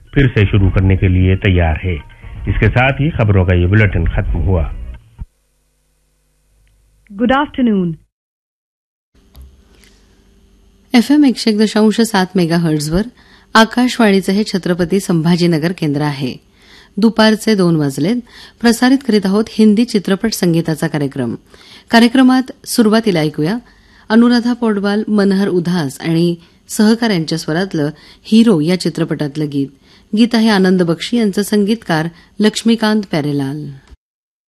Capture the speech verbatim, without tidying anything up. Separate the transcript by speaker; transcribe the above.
Speaker 1: फिर से शुरू करने के लिए तैयार है। इसके साथ ही खबरों का ये बुलेटिन खत्म हुआ।
Speaker 2: Good afternoon.
Speaker 3: एफ एम एकशे एक दशांश सात मेगा हर्ट्झवर आकाशवाणीचं हे छत्रपती संभाजीनगर केंद्र आहे। दुपारचे दोन वाजलेत. प्रसारित करीत आहोत हिंदी चित्रपट संगीताचा कार्यक्रम. कार्यक्रमात सुरुवातीला ऐकूया अनुराधा पौडवाल, मनहर उधास आणि सहकाऱ्यांच्या स्वरातलं हिरो या चित्रपटातलं गीत. गीत आहे आनंद बक्षी यांचं, संगीतकार लक्ष्मीकांत प्यारेलाल.